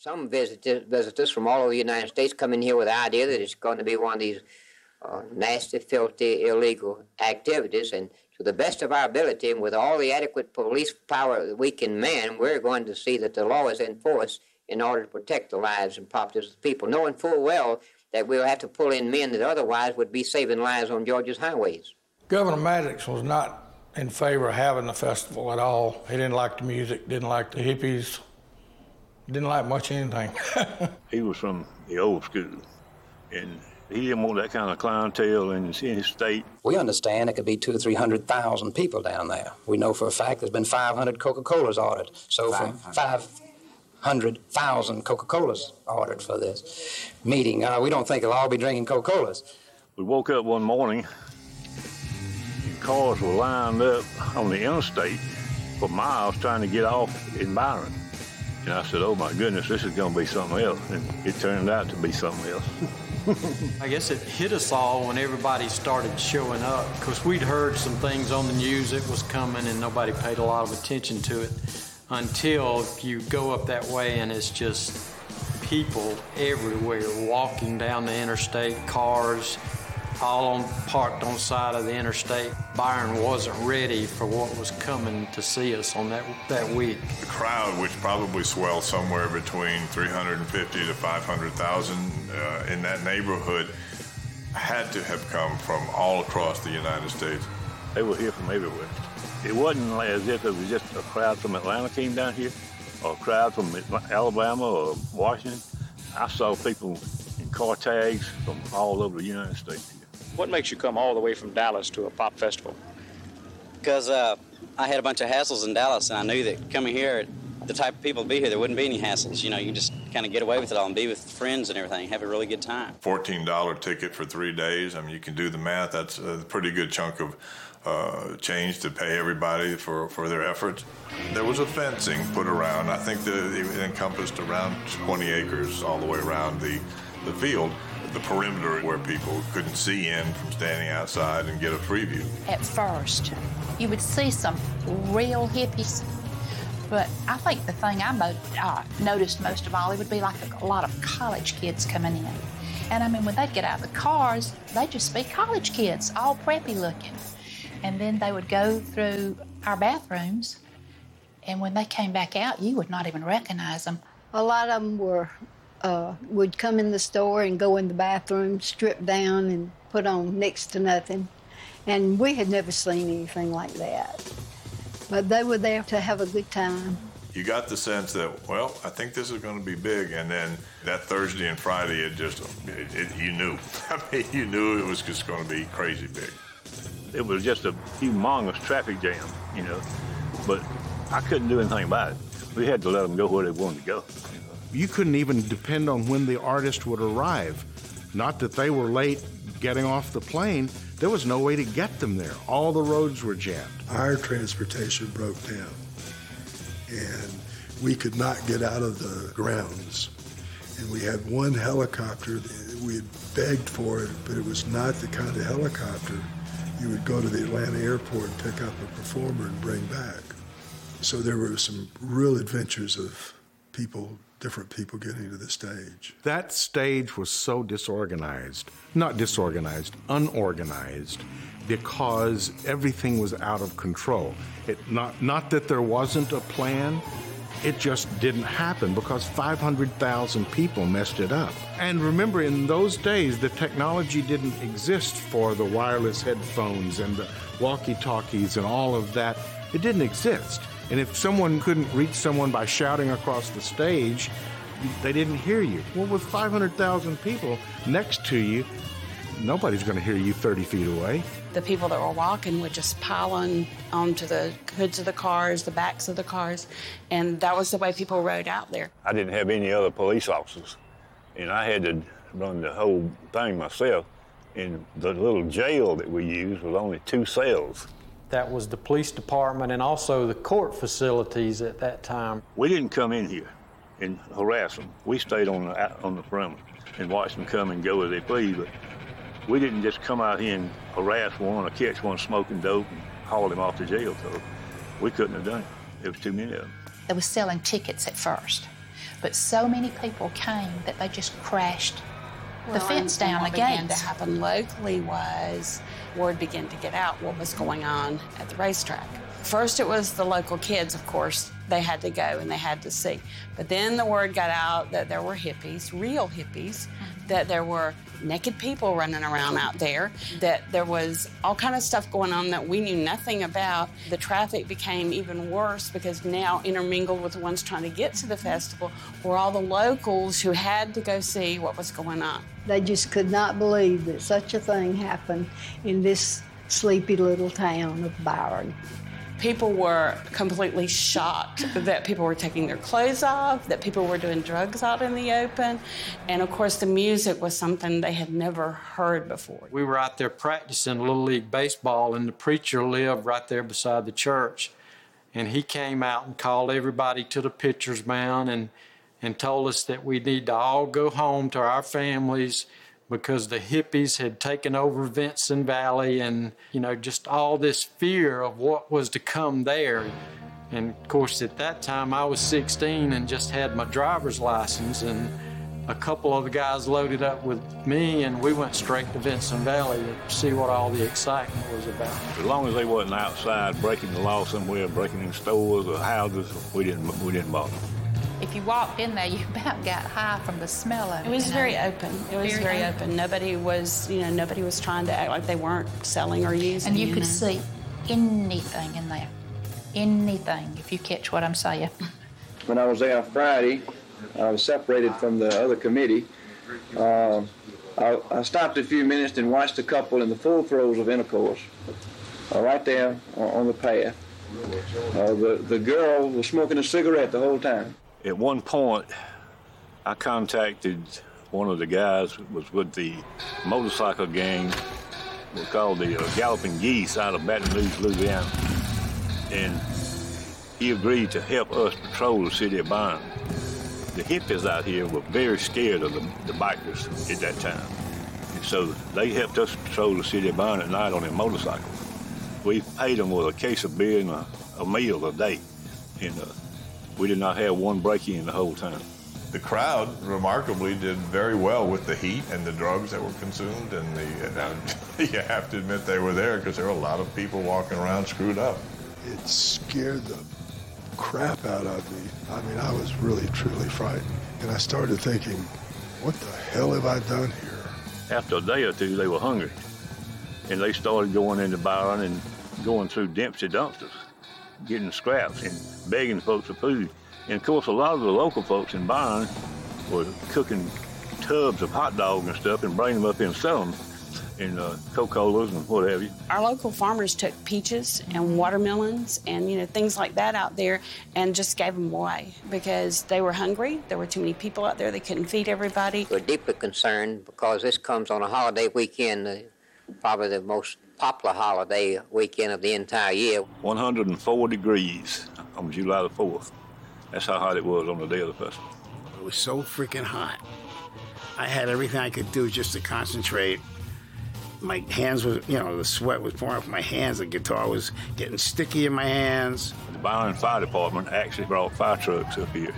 Some visitors from all over the United States come in here with the idea that it's going to be one of these nasty, filthy, illegal activities. And to the best of our ability, and with all the adequate police power that we can man, we're going to see that the law is enforced in order to protect the lives and properties of the people, knowing full well that we'll have to pull in men that otherwise would be saving lives on Georgia's highways. Governor Maddox was not in favor of having the festival at all. He didn't like the music, didn't like the hippies, didn't like much anything. He was from the old school, and he didn't want that kind of clientele in his state. We understand it could be 200,000 or 300,000 people down there. We know for a fact there's been 500 Coca-Colas ordered. So for 500,000 Coca-Colas ordered for this meeting. We don't think they'll all be drinking Coca-Colas. We woke up one morning, and cars were lined up on the interstate for miles trying to get off in Byron. And I said, oh my goodness, this is going to be something else. And it turned out to be something else. I guess it hit us all when everybody started showing up, because we'd heard some things on the news it was coming and nobody paid a lot of attention to it until you go up that way and it's just people everywhere walking down the interstate, cars all parked on the side of the interstate. Byron wasn't ready for what was coming to see us on that week. The crowd, which probably swelled somewhere between 350 to 500,000 in that neighborhood, had to have come from all across the United States. They were here from everywhere. It wasn't as if it was just a crowd from Atlanta came down here, or a crowd from Alabama or Washington. I saw people in car tags from all over the United States. What makes you come all the way from Dallas to a pop festival? Because I had a bunch of hassles in Dallas, and I knew that coming here, the type of people to be here, there wouldn't be any hassles. You know, you just kind of get away with it all and be with friends and everything, have a really good time. $14 ticket for 3 days. I mean, you can do the math. That's a pretty good chunk of change to pay everybody for their efforts. There was a fencing put around. I think that it encompassed around 20 acres all the way around the field. The perimeter where people couldn't see in from standing outside and get a free view. At first, you would see some real hippies, but I think the thing I noticed most of all, it would be like a lot of college kids coming in. And I mean, when they'd get out of the cars, they'd just be college kids, all preppy looking. And then they would go through our bathrooms, and when they came back out, you would not even recognize them. A lot of them would come in the store and go in the bathroom, strip down and put on next to nothing. And we had never seen anything like that. But they were there to have a good time. You got the sense that, well, I think this is going to be big. And then that Thursday and Friday, you knew. I mean, you knew it was just going to be crazy big. It was just a humongous traffic jam, you know. But I couldn't do anything about it. We had to let them go where they wanted to go. You couldn't even depend on when the artist would arrive. Not that they were late getting off the plane. There was no way to get them there. All the roads were jammed. Our transportation broke down, and we could not get out of the grounds. And we had one helicopter. We had begged for it, but it was not the kind of helicopter you would go to the Atlanta airport and pick up a performer and bring back. So there were some real adventures of different people getting to the stage. That stage was so unorganized, because everything was out of control. Not that there wasn't a plan, it just didn't happen because 500,000 people messed it up. And remember, in those days, the technology didn't exist for the wireless headphones and the walkie-talkies and all of that. It didn't exist. And if someone couldn't reach someone by shouting across the stage, they didn't hear you. Well, with 500,000 people next to you, nobody's going to hear you 30 feet away. The people that were walking would just pile onto the hoods of the cars, the backs of the cars, and that was the way people rode out there. I didn't have any other police officers, and I had to run the whole thing myself. And the little jail that we used was only 2 cells. That was the police department and also the court facilities at that time. We didn't come in here and harass them. We stayed on the perimeter and watched them come and go as they please. But we didn't just come out here and harass one or catch one smoking dope and haul him off to jail. So we couldn't have done it. There was too many of them. They were selling tickets at first But so many people came that they just crashed the fence down, the what began to gates. happen locally was word began to get out what was going on at the racetrack. First, it was the local kids, of course. They had to go and they had to see. But then the word got out that there were hippies, real hippies, that there were naked people running around out there, that there was all kind of stuff going on that we knew nothing about. The traffic became even worse because now intermingled with the ones trying to get to the festival were all the locals who had to go see what was going on. They just could not believe that such a thing happened in this sleepy little town of Byron. People were completely shocked that people were taking their clothes off, that people were doing drugs out in the open. And of course, the music was something they had never heard before. We were out there practicing Little League baseball, and the preacher lived right there beside the church. And he came out and called everybody to the pitcher's mound and told us that we need to all go home to our families because the hippies had taken over Vinson Valley and, just all this fear of what was to come there. And, of course, at that time, I was 16 and just had my driver's license, and a couple of the guys loaded up with me, and we went straight to Vinson Valley to see what all the excitement was about. As long as they wasn't outside breaking the law somewhere, breaking in stores or houses, we didn't bother. If you walked in there, you about got high from the smell of it. It was very open. It was very open. Nobody was trying to act like they weren't selling or using. And you could see anything in there. Anything, if you catch what I'm saying. When I was there Friday, I was separated from the other committee. I stopped a few minutes and watched a couple in the full throes of intercourse, right there on the path. The girl was smoking a cigarette the whole time. At one point, I contacted one of the guys who was with the motorcycle gang, we called the Galloping Geese out of Baton Rouge, Louisiana. And he agreed to help us patrol the city of Byron. The hippies out here were very scared of the bikers at that time. And so they helped us patrol the city of Byron at night on their motorcycles. We paid them with a case of beer and a meal a day. And we did not have one break-in the whole time. The crowd remarkably did very well with the heat and the drugs that were consumed, and you have to admit they were there because there were a lot of people walking around screwed up. It scared the crap out of me. I mean, I was really, truly frightened. And I started thinking, what the hell have I done here? After a day or two, they were hungry. And they started going into Byron and going through Dempsey dumpsters, getting scraps and begging folks for food. And of course, a lot of the local folks in Byron were cooking tubs of hot dogs and stuff and bringing them up and selling them in Coca-Colas and what have you. Our local farmers took peaches and watermelons and things like that out there and just gave them away because they were hungry. There were too many people out there. They couldn't feed everybody. We're deeply concerned because this comes on a holiday weekend, probably the most popular holiday weekend of the entire year. 104 degrees on July the 4th. That's how hot it was on the day of the festival. It was so freaking hot. I had everything I could do just to concentrate. My hands was, the sweat was pouring off my hands. The guitar was getting sticky in my hands. The Byron Fire Department actually brought fire trucks up here,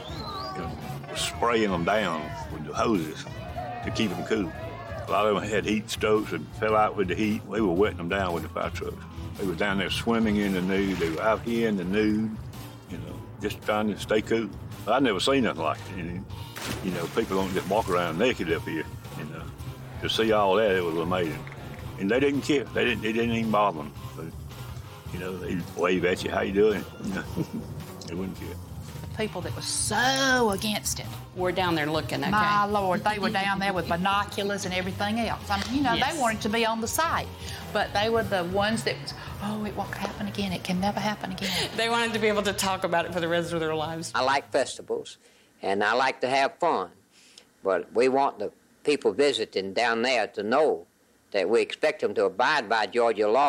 spraying them down with the hoses to keep them cool. A lot of them had heat strokes and fell out with the heat. We were wetting them down with the fire trucks. They were down there swimming in the nude. They were out here in the nude, just trying to stay cool. I'd never seen nothing like it. People don't just walk around naked up here. To see all that, it was amazing. And they didn't care. They didn't even bother them. But, they'd wave at you, how you doing? They wouldn't care. People that were so against it. We're down there looking, okay? My Lord, they were down there with binoculars and everything else. I mean, Yes. They wanted to be on the site, but they were the ones that was, it won't happen again. It can never happen again. They wanted to be able to talk about it for the rest of their lives. I like festivals, and I like to have fun, but we want the people visiting down there to know that we expect them to abide by Georgia law.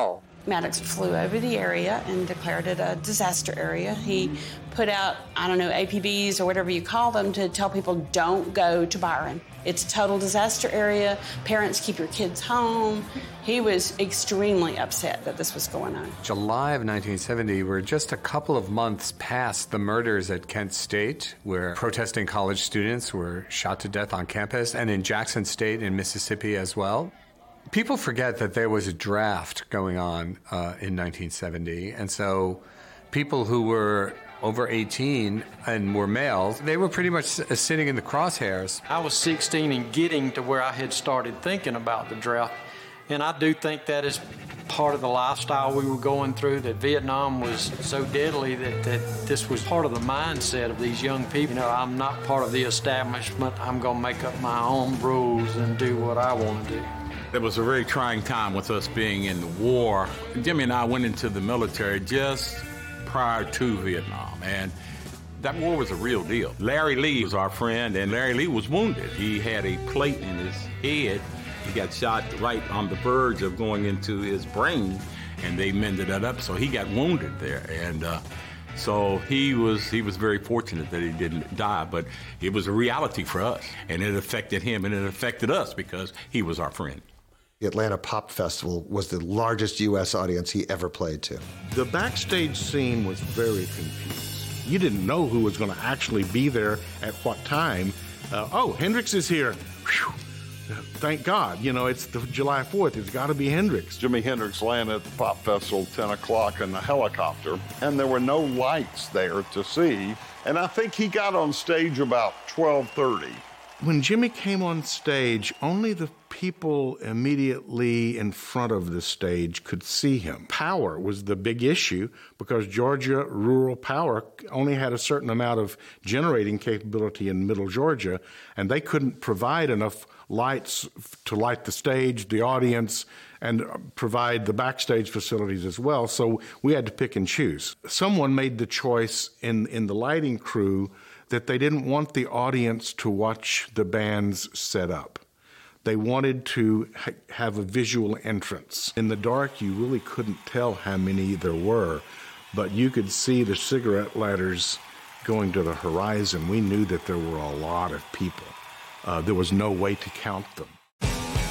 Maddox flew over the area and declared it a disaster area. He put out, I don't know, APBs or whatever you call them to tell people don't go to Byron. It's a total disaster area. Parents, keep your kids home. He was extremely upset that this was going on. July of 1970, we're just a couple of months past the murders at Kent State, where protesting college students were shot to death on campus, and in Jackson State in Mississippi as well. People forget that there was a draft going on in 1970, and so people who were over 18 and were males, they were pretty much sitting in the crosshairs. I was 16 and getting to where I had started thinking about the draft, and I do think that is part of the lifestyle we were going through, that Vietnam was so deadly that this was part of the mindset of these young people. You know, I'm not part of the establishment. I'm going to make up my own rules and do what I want to do. It was a very trying time with us being in the war. Jimmy and I went into the military just prior to Vietnam, and that war was a real deal. Larry Lee was our friend, and Larry Lee was wounded. He had a plate in his head. He got shot right on the verge of going into his brain, and they mended that up, so he got wounded there. And so he was very fortunate that he didn't die, but it was a reality for us, and it affected him, and it affected us because he was our friend. The Atlanta Pop Festival was the largest U.S. audience he ever played to. The backstage scene was very confused. You didn't know who was going to actually be there at what time. Hendrix is here. Whew. Thank God. You know, it's the July 4th. It's got to be Hendrix. Jimi Hendrix landed at the Pop Festival 10 o'clock in the helicopter, and there were no lights there to see. And I think he got on stage about 12:30. When Jimmy came on stage, only the people immediately in front of the stage could see him. Power was the big issue because Georgia rural power only had a certain amount of generating capability in middle Georgia, and they couldn't provide enough lights to light the stage, the audience, and provide the backstage facilities as well, so we had to pick and choose. Someone made the choice in the lighting crew that they didn't want the audience to watch the bands set up. They wanted to have a visual entrance. In the dark, you really couldn't tell how many there were, but you could see the cigarette lighters going to the horizon. We knew that there were a lot of people. There was no way to count them.